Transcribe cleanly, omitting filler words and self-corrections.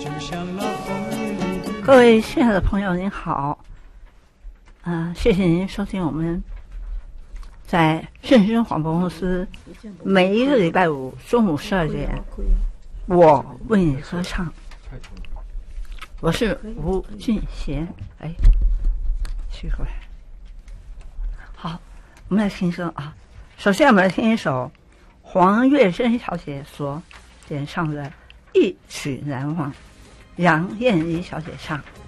各位亲爱的朋友您好，谢谢您收听我们在顺声广播公司每一个礼拜五中午12点我为你歌唱，我是吴俊贤。去过来，好，我们来听声啊。首先我们来听一首黄月珍小姐所演唱的《一曲难忘》，杨燕妮小姐唱。